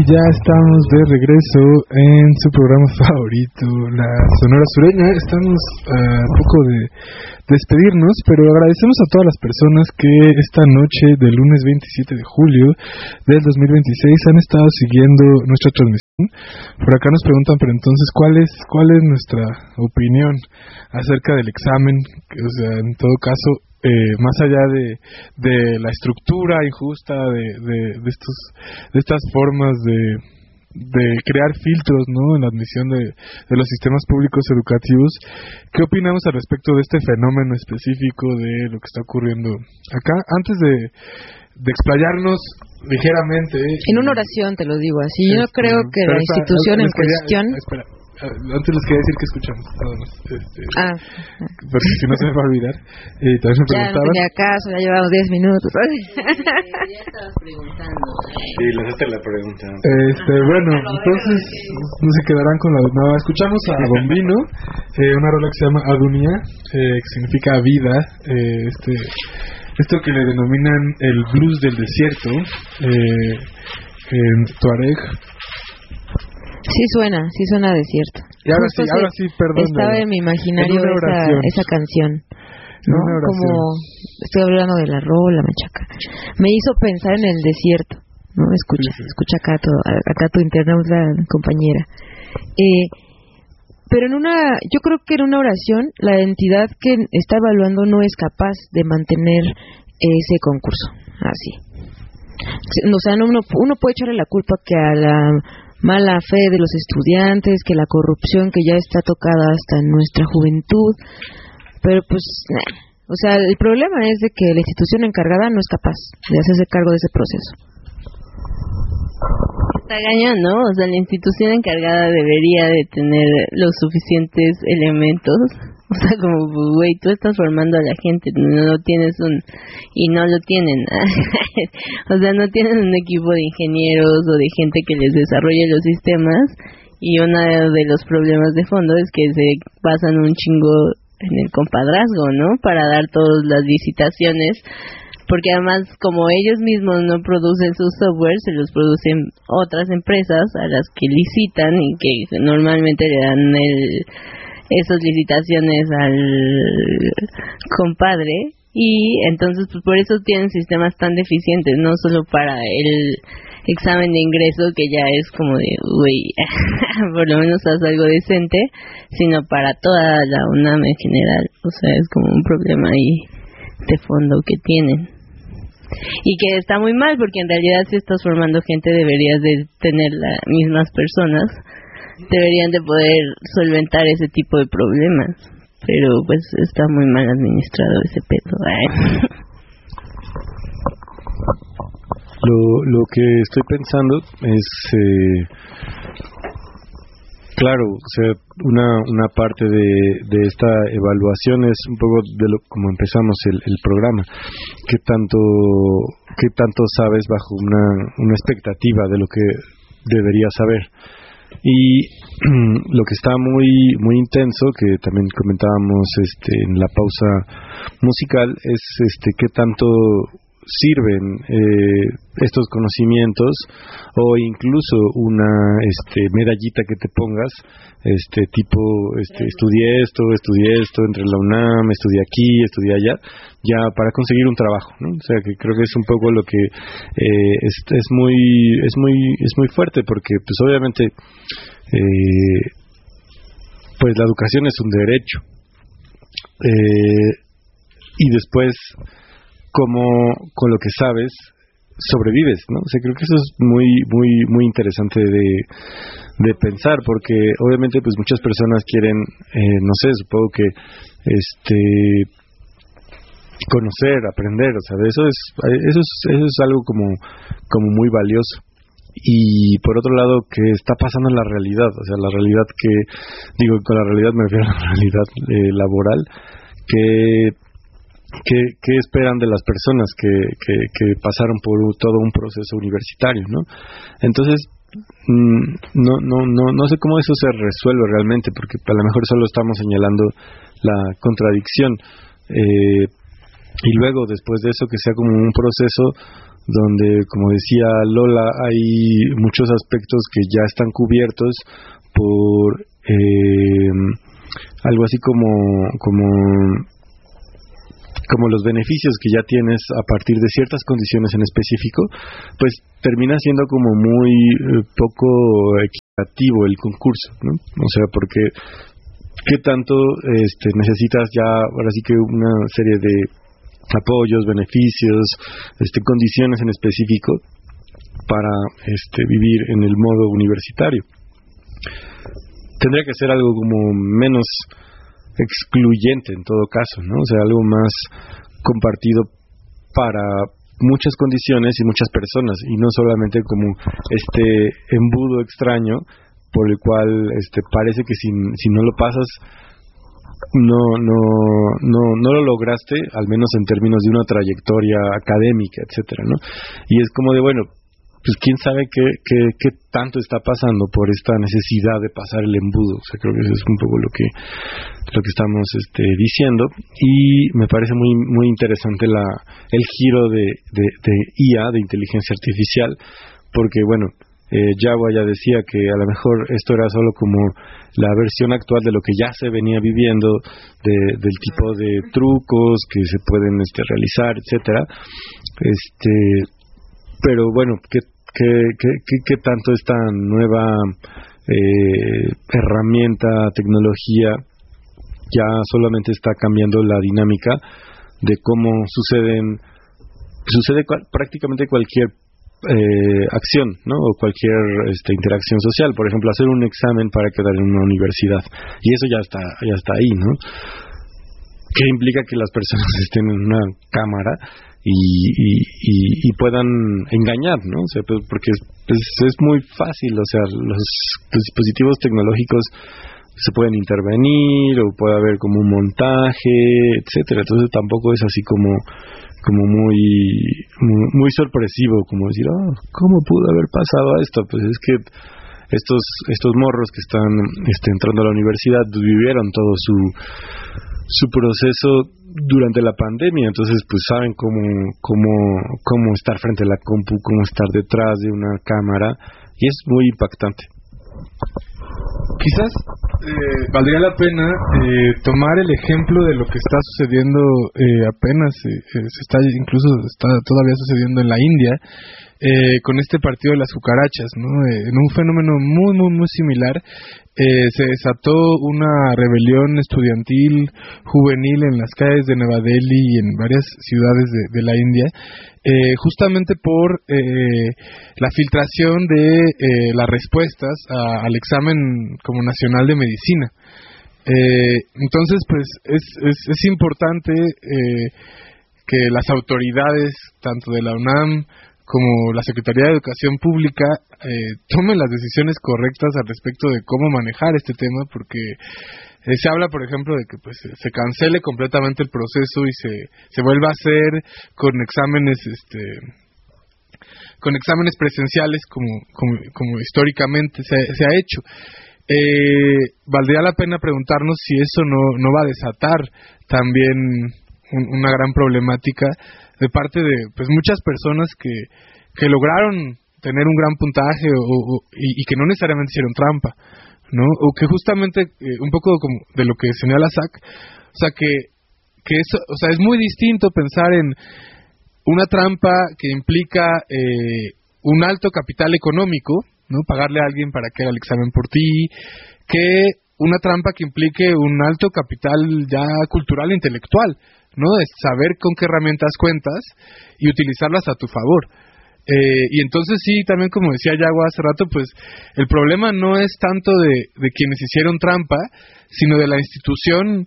Ya estamos de regreso en su programa favorito, La Sonora Sureña. Estamos a poco de despedirnos, pero agradecemos a todas las personas que esta noche del lunes 27 de julio del 2026 han estado siguiendo nuestra transmisión. Por acá nos preguntan, pero entonces, ¿cuál es nuestra opinión acerca del examen? O sea, en todo caso, más allá de la estructura injusta de estas formas de crear filtros, ¿no?, en la admisión de los sistemas públicos educativos, ¿qué opinamos al respecto de este fenómeno específico de lo que está ocurriendo acá? Antes de explayarnos ligeramente, en una oración te lo digo así, yo no creo que la institución en cuestión... Antes les quería decir que escuchamos nada más, porque si no se me va a olvidar. También me ya no tenía caso, ya llevamos 10 minutos. Ya estabas preguntando. Sí, les hace la pregunta. Bueno, entonces no se quedarán con la... No, escuchamos a Bombino, una rola que se llama Adunia, que significa vida, esto que le denominan el blues del desierto, en Tuareg. Sí suena a desierto. Y ahora sí, perdón. Estaba en mi imaginario esa canción, ¿no? Como estoy hablando del arroz, la machaca. Me hizo pensar en el desierto, ¿no? Escucha acá tu internauta compañera. Pero yo creo que en una oración la entidad que está evaluando no es capaz de mantener ese concurso así. O sea, uno puede echarle la culpa que a la mala fe de los estudiantes, que la corrupción que ya está tocada hasta en nuestra juventud, pero pues, o sea, el problema es de que la institución encargada no es capaz de hacerse cargo de ese proceso. Está cañón, ¿no? O sea, la institución encargada debería de tener los suficientes elementos. O sea, como, güey, tú estás formando a la gente, no tienes y no lo tienen. O sea, no tienen un equipo de ingenieros o de gente que les desarrolle los sistemas, y uno de los problemas de fondo es que se basan un chingo en el compadrazgo, ¿no? Para dar todas las licitaciones, porque además, como ellos mismos no producen sus software, se los producen otras empresas a las que licitan y que normalmente le dan esas licitaciones al compadre, y entonces pues por eso tienen sistemas tan deficientes, no solo para el examen de ingreso, que ya es como de, güey, por lo menos haz algo decente, sino para toda la UNAM en general. O sea, es como un problema ahí de fondo que tienen, y que está muy mal, porque en realidad si estás formando gente deberías de tener las mismas personas, deberían de poder solventar ese tipo de problemas, pero pues está muy mal administrado ese pedo. Lo que estoy pensando es, claro, o sea, una parte de esta evaluación es un poco de como empezamos el programa, qué tanto sabes bajo una expectativa de lo que deberías saber. Y lo que está muy muy intenso, que también comentábamos en la pausa musical, es qué tanto sirven estos conocimientos, o incluso una medallita que te pongas, tipo estudié esto entre la UNAM, estudié aquí, estudié allá, ya para conseguir un trabajo, ¿no? O sea, que creo que es un poco lo que es muy fuerte, porque pues obviamente pues la educación es un derecho, y después, como con lo que sabes sobrevives, ¿no? O sea, creo que eso es muy muy muy interesante de pensar, porque obviamente pues muchas personas quieren, no sé, supongo que conocer, aprender, o sea, eso es algo como muy valioso. Y por otro lado, que está pasando en la realidad, o sea, la realidad con la realidad me refiero a la realidad laboral, ¿Qué esperan de las personas que pasaron por todo un proceso universitario, ¿no? Entonces, no sé cómo eso se resuelve realmente, porque a lo mejor solo estamos señalando la contradicción, y luego después de eso que sea como un proceso donde, como decía Lola, hay muchos aspectos que ya están cubiertos por algo así como los beneficios que ya tienes a partir de ciertas condiciones en específico, pues termina siendo como muy poco equitativo el concurso, ¿no? O sea, porque ¿qué tanto necesitas ya, ahora sí que una serie de apoyos, beneficios, condiciones en específico para vivir en el modo universitario? Tendría que ser algo como menos excluyente en todo caso, ¿no? O sea, algo más compartido para muchas condiciones y muchas personas, y no solamente como este embudo extraño por el cual parece que si no lo pasas no lo lograste, al menos en términos de una trayectoria académica, etcétera, ¿no? Y es como de, bueno, pues quién sabe qué tanto está pasando por esta necesidad de pasar el embudo. O sea, creo que eso es un poco lo que estamos diciendo, y me parece muy muy interesante el giro de IA, de inteligencia artificial, porque bueno, Yagua ya decía que a lo mejor esto era solo como la versión actual de lo que ya se venía viviendo, del tipo de trucos que se pueden realizar, etcétera. Pero bueno, ¿qué tanto esta nueva herramienta, tecnología, ya solamente está cambiando la dinámica de cómo sucede prácticamente cualquier acción, ¿no? O cualquier interacción social? Por ejemplo, hacer un examen para quedar en una universidad, y eso ya está ahí, ¿no? Que implica que las personas estén en una cámara y puedan engañar, ¿no? O sea, pues, porque es muy fácil, o sea, los dispositivos tecnológicos se pueden intervenir, o puede haber como un montaje, etcétera. Entonces tampoco es así como muy sorpresivo, como decir, ¿cómo pudo haber pasado esto? Pues es que estos morros que están entrando a la universidad vivieron todo su proceso durante la pandemia, entonces pues saben cómo estar frente a la compu, cómo estar detrás de una cámara, y es muy impactante. Quizás valdría la pena tomar el ejemplo de lo que está sucediendo apenas, está todavía sucediendo en la India, con este partido de las cucarachas, ¿no? En un fenómeno muy muy muy similar, se desató una rebelión estudiantil juvenil en las calles de Nueva Delhi y en varias ciudades de la India, justamente por la filtración de las respuestas al examen como nacional de medicina. Entonces, pues es importante que las autoridades, tanto de la UNAM como la Secretaría de Educación Pública, tomen las decisiones correctas al respecto de cómo manejar este tema, porque se habla, por ejemplo, de que pues se cancele completamente el proceso y se vuelva a hacer con exámenes presenciales como históricamente se ha hecho. Valdría la pena preguntarnos si eso no va a desatar también una gran problemática de parte de pues muchas personas que lograron tener un gran puntaje y que no necesariamente hicieron trampa, ¿no? O que justamente un poco como de lo que señala Zach, o sea que eso, o sea, es muy distinto pensar en una trampa que implica un alto capital económico, ¿no? Pagarle a alguien para que haga el examen por ti, que una trampa que implique un alto capital ya cultural e intelectual, ¿no? De saber con qué herramientas cuentas y utilizarlas a tu favor. Y entonces sí, también como decía Yagua hace rato, pues el problema no es tanto de quienes hicieron trampa, sino de la institución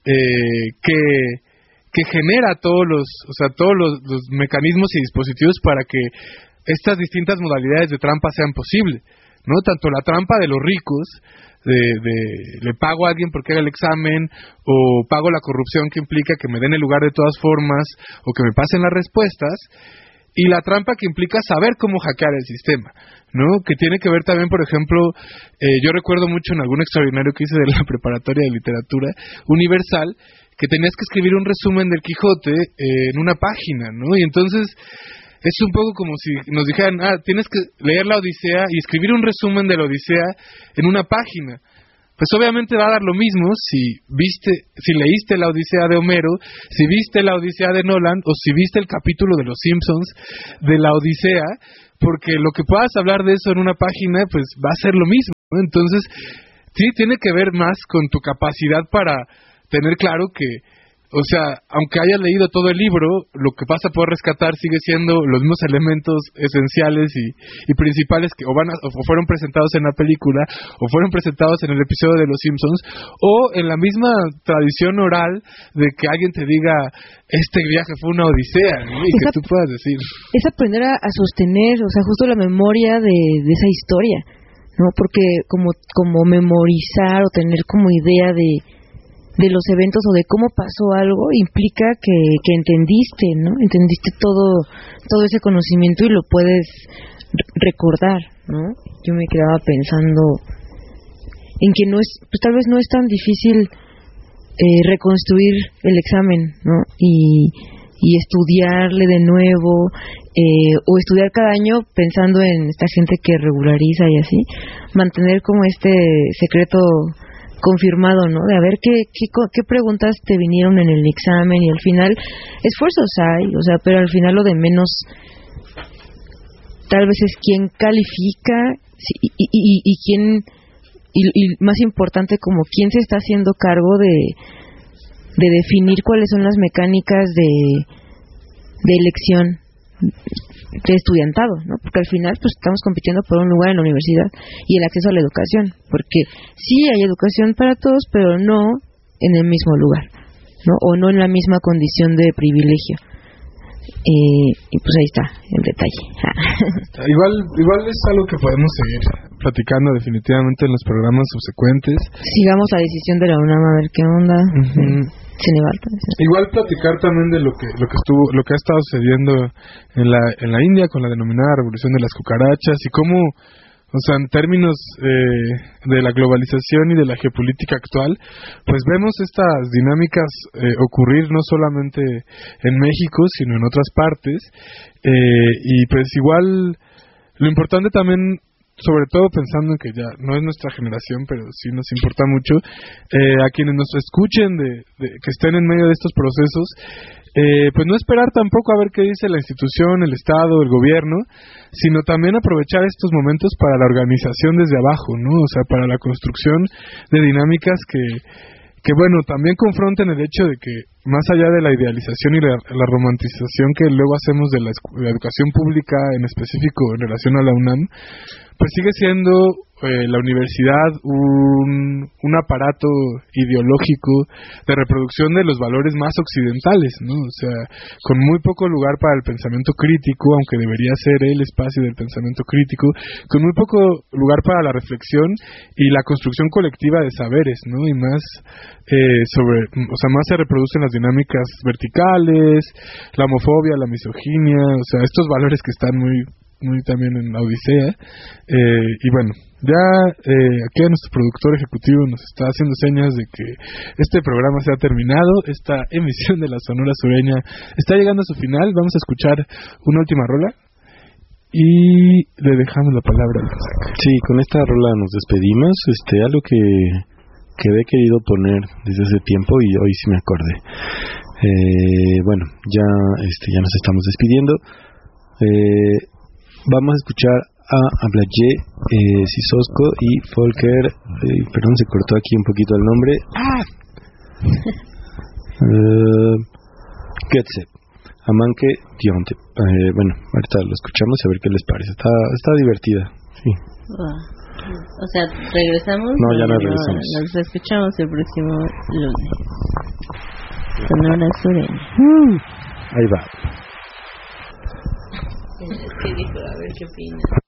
que genera todos los mecanismos y dispositivos para que estas distintas modalidades de trampa sean posibles, ¿no? Tanto la trampa de los ricos, le pago a alguien porque haga el examen, o pago la corrupción que implica que me den el lugar de todas formas, o que me pasen las respuestas, y la trampa que implica saber cómo hackear el sistema, ¿no? Que tiene que ver también, por ejemplo, yo recuerdo mucho en algún extraordinario que hice de la preparatoria de literatura universal, que tenías que escribir un resumen del Quijote en una página, ¿no? Y entonces es un poco como si nos dijeran, tienes que leer la Odisea y escribir un resumen de la Odisea en una página. Pues obviamente va a dar lo mismo si leíste la Odisea de Homero, si viste la Odisea de Nolan o si viste el capítulo de Los Simpsons de la Odisea, porque lo que puedas hablar de eso en una página pues va a ser lo mismo, ¿no? Entonces sí tiene que ver más con tu capacidad para tener claro que, o sea, aunque hayas leído todo el libro, lo que vas a poder rescatar sigue siendo los mismos elementos esenciales y principales que o fueron presentados en la película, o fueron presentados en el episodio de Los Simpsons, o en la misma tradición oral de que alguien te diga, este viaje fue una odisea, ¿no? Y que tú puedas decir. Es aprender a sostener, o sea, justo la memoria de esa historia, ¿no? Porque como memorizar o tener como idea de los eventos o de cómo pasó algo implica que entendiste, ¿no? Entendiste todo ese conocimiento y lo puedes recordar, ¿no? Yo me quedaba pensando en que pues tal vez no es tan difícil reconstruir el examen, ¿no? Y estudiarle de nuevo, o estudiar cada año pensando en esta gente que regulariza y así, mantener como este secreto confirmado, ¿no? De a ver qué preguntas te vinieron en el examen, y al final esfuerzos hay, o sea, pero al final lo de menos tal vez es quién califica y quién, y más importante, como quién se está haciendo cargo de definir cuáles son las mecánicas de elección de estudiantado, ¿no? Porque al final pues estamos compitiendo por un lugar en la universidad y el acceso a la educación, porque sí hay educación para todos, pero no en el mismo lugar, ¿no? O no en la misma condición de privilegio. Y pues ahí está el detalle. Igual es algo que podemos seguir platicando definitivamente en los programas subsecuentes. Sigamos la decisión de la UNAM a ver qué onda. Ceneval. Igual platicar también de lo que ha estado sucediendo en la India con la denominada revolución de las cucarachas, y cómo, o sea, en términos de la globalización y de la geopolítica actual, pues vemos estas dinámicas ocurrir no solamente en México, sino en otras partes, y pues igual lo importante también, sobre todo pensando en que ya no es nuestra generación, pero sí nos importa mucho, a quienes nos escuchen que estén en medio de estos procesos, pues no esperar tampoco a ver qué dice la institución, el Estado, el gobierno, sino también aprovechar estos momentos para la organización desde abajo, ¿no? O sea, para la construcción de dinámicas que bueno, también confronten el hecho de que más allá de la idealización y la romantización que luego hacemos de la educación pública, en específico en relación a la UNAM, pues sigue siendo la universidad un aparato ideológico de reproducción de los valores más occidentales, ¿no? O sea, con muy poco lugar para el pensamiento crítico, aunque debería ser el espacio del pensamiento crítico, con muy poco lugar para la reflexión y la construcción colectiva de saberes, ¿no? Y más más se reproducen las dinámicas verticales, la homofobia, la misoginia, o sea, estos valores que están muy también en la Odisea, y bueno, ya aquí nuestro productor ejecutivo nos está haciendo señas de que este programa se ha terminado, esta emisión de la Sonora Sureña está llegando a su final. Vamos a escuchar una última rola y le dejamos la palabra a Isaac. Sí, con esta rola nos despedimos, algo que he querido poner desde hace tiempo y hoy sí me acordé. Bueno, ya nos estamos despidiendo. Vamos a escuchar a Ablaye Sisosco y Volker, perdón, se cortó aquí un poquito el nombre. Getse, Amanke Dionte. Bueno, ahorita lo escuchamos y a ver qué les parece. Está divertida, sí. O sea, ¿regresamos? No, ya no regresamos. Nos escuchamos el próximo lunes. Sonora Sureña. Ahí va. ¿Qué dijo? A ver qué opina.